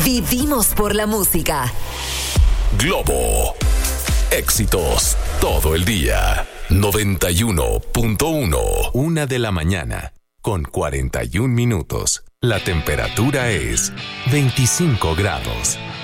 Vivimos por la música. Globo. Éxitos todo el día. 91.1. 1:00 con 41 minutos. La temperatura es 25 grados.